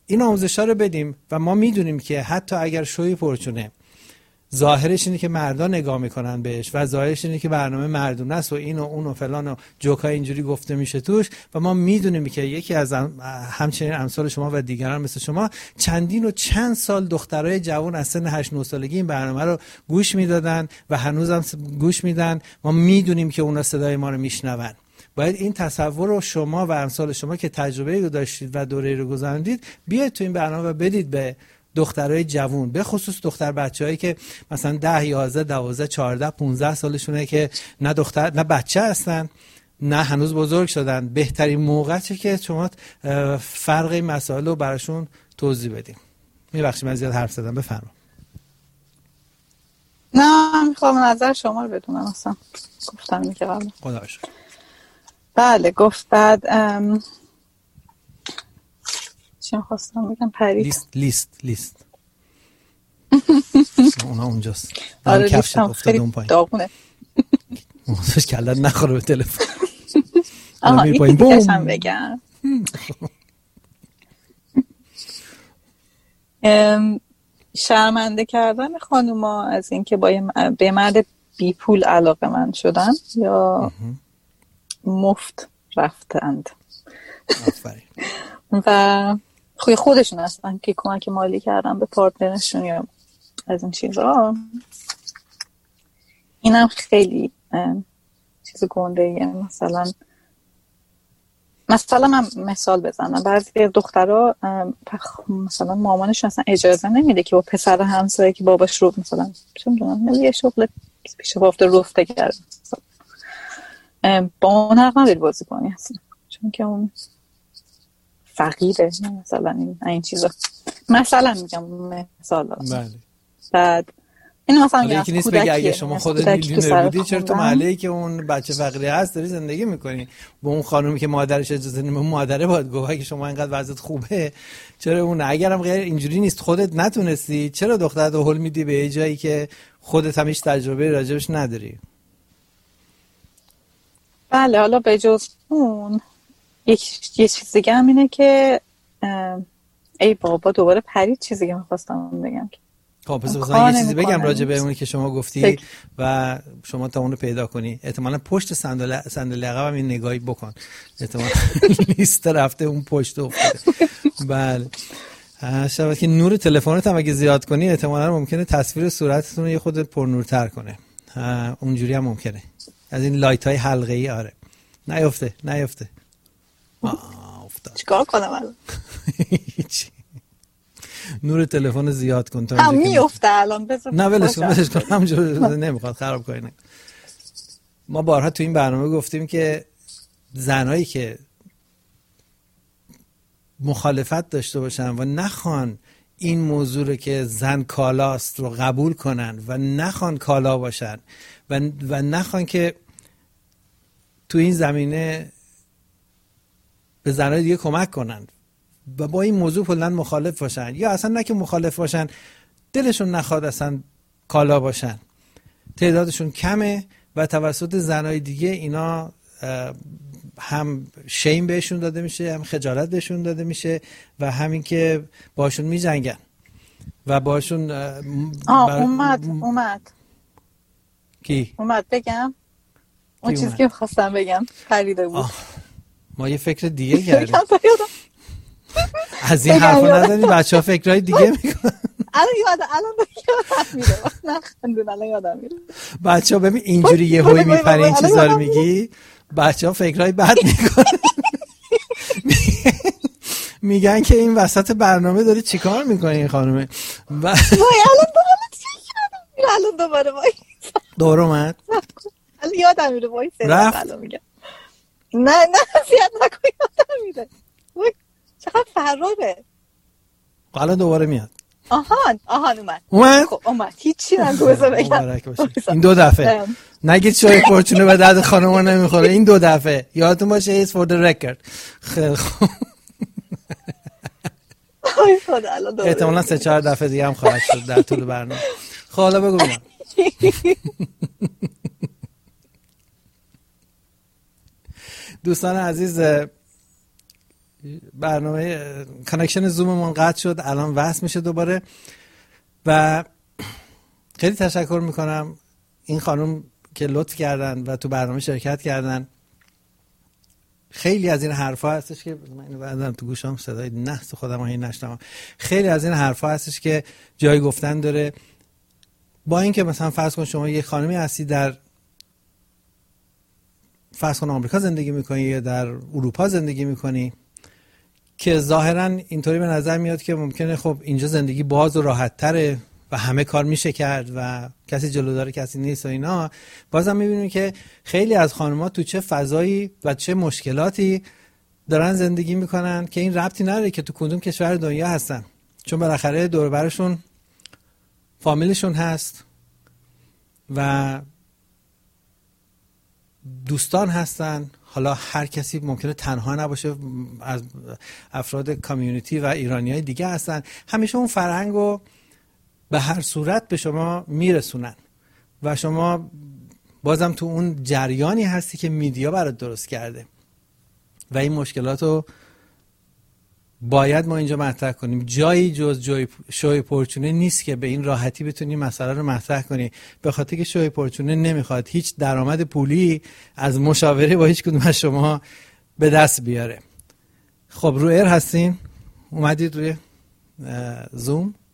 این آموزش‌ها رو بدیم و ما میدونیم که حتی اگر شوی پرچونه ظاهرش اینه که مردا نگاه میکنن بهش و ظاهرش اینه که برنامه مردونه است و این و اون و فلان و جوکای اینجوری گفته میشه توش و ما میدونیم که یکی از همچنین امثال شما و دیگران مثل شما چندین و چند سال دخترای جوان از سن 8-9 سالگی این برنامه رو گوش میدادن و هنوزم گوش میدن. ما میدونیم که اونا صدای ما رو میشنون. باید این تصور رو شما و امثال شما که تجربه رو داشتید و دوره رو گذروندید بیاید تو این برنامه و بدید به دخترای جوون، به خصوص دختر بچه‌هایی که مثلا 10 11 12 14 15 سالشونه که نه دختر نه بچه هستن نه هنوز بزرگ شدن. بهترین موقعه که شما فرق این مسائل رو براشون توضیح بدیم. میبخشید من زیاد حرف زدم، بفرمایید. نه میخوام نظر شما رو بدونم. اصلا گفتم این که قبل خدا رو شکر. بله گفت بعد چی خواستم بگم؟ پرید لیست اونا اونجاست. آره کفشت افتاده اون پایین داغونه. موزش کلت نخوره به تلفن. آها این دیگه هم بگم. شرمنده کردن خانوما از اینکه به مرد بی پول علاقه من شدن یا مفت رفتند. آفرین. و خودشون هستن که کمک مالی کردن به پارتنرشون یا از این چیزا. اینم خیلی چیز گنده ایه. مثلا من مثال بزنم، بعضی دخترها مثلا مامانشون اصلا اجازه نمیده که با پسر همسایه که باباش رو مثلا چه میدونم یه شغل پیش پا افتاده رفته کرده با اون حق نداری بازی کنی اصلا، چون که اون فقیره. مثلا این چیزا مثلا میگم مثال. بله. بعد این مثلا یکی نیست بگه اگه شما خودت میلیونر بودی چرا تو محله‌ای که اون بچه فقیری هست داری زندگی میکنی؟ با اون خانومی که مادرش اجازه نمیده، مادره باید گفت اگه شما اینقدر وضعیت خوبه چرا اون؟ اگرم غیر اینجوری نیست خودت نتونستی چرا دخترت رو هول میدی به جایی که خودت هم هیچ تجربه راجبش نداری؟ بله حالا به جز اون یه چیز دیگه هم اینه که ای بابا دوباره پرید چیزی که می‌خواستم بگم. خب پس یه چیزی بگم راجع به اونی که شما گفتی و شما تا اونو پیدا کنی. احتمالاً پشت صندلی عقب هم این نگاهی بکن، احتمالاً لیست رفته اون پشت افتاده. بله شاید که نور تلفنت هم اگه زیاد کنی احتمالاً ممکنه تصویر صورتتون رو یه خود پرنورتر کنه. اونجوری هم ممکنه از این لایت های حلقه ای. آره نیفته افتاد. چیکار کنم الان؟ نور تلفن زیاد کن تا میفته الان. بذار نه ولش کن همونجوری نمیخواد خراب کنی. ما بارها تو این برنامه گفتیم که زنایی که مخالفت داشته باشن و نخوان این موضوع رو که زن کالاست رو قبول کنن و نخوان کالا باشن و نخوان که تو این زمینه به زنای دیگه کمک کنن و با این موضوع کلاً مخالف باشن یا اصلا نه که مخالف باشن دلشون نخواد اصلا کالا باشن، تعدادشون کمه و توسط زنای دیگه اینا هم شیم بهشون داده میشه، هم خجالت بهشون داده میشه و همین که باشون میجنگن و باشون اومد کی؟ اومد بگم اون چیزی که خواستم بگم پریده بود. ما یه فکر دیگه کردیم. از این حرفا نزنید بچه‌ها فکرای دیگه میکنن. الان یادم میره. نه خندون الان یادم میره. بچه‌ها ببین اینجوری یهویی میپره این چیزا رو میگی بچه‌ها فکرای بد میکنن. میگن که این وسط برنامه داره چیکار میکنه این خانومه. وای الان دوباره وای دور اومد. الان یادم میره وای الان میگم. نه زیاد نکن یادم میره. وای چقدر فراره. الان دوباره میاد. آهان اومد. خب اومد هیچی نگو بذار بگم. این 2 دفعه نگید شوی فورچونه به درد خانوما نمیخوره. این 2 دفعه یادتون باشه is for the record. خیلی خوب. احتمالاً 3-4 دفعه دیگه هم خواهد شد در طول برنامه. خب حالا بگو ببینم. دوستان عزیز برنامه کانکشن زوممون قطع شد، الان وصل میشه دوباره. و خیلی تشکر میکنم این خانم که لطف کردن و تو برنامه شرکت کردن. خیلی از این حرفا هستش که من بعدم تو گوشام صدای نحس خودم هی نشنوم. خیلی از این حرفا هستش که جای گفتن داره. با اینکه مثلا فرض کن شما یه خانمی هستی در فرض کن آمریکا زندگی میکنی یا در اروپا زندگی میکنی که ظاهرا اینطوری به نظر میاد که ممکنه خب اینجا زندگی باز و راحت تره و همه کار میشه کرد و کسی جلودار کسی نیست و اینا، بازم میبینیم که خیلی از خانم‌ها تو چه فضایی و چه مشکلاتی دارن زندگی میکنن که این ربطی نداره که تو کدوم کشور دنیا هستن، چون بالاخره دور و برشون فامیلشون هست و دوستان هستن. حالا هر کسی ممکنه تنها نباشه، از افراد کامیونیتی و ایرانیای دیگه هستن. همیشه اون فرهنگو به هر صورت به شما میرسونن و شما بازم تو اون جریانی هستی که میدیا برات درست کرده و این مشکلاتو باید ما اینجا مطرح کنیم. جایی جز شوی پرچونه نیست که به این راحتی بتونی مسئله رو مطرح کنی، به خاطر که شوی پرچونه نمیخواد هیچ درآمد پولی از مشاوره با هیچ کدوم از شما به دست بیاره. خب رو ایر هستین، اومدید روی زوم.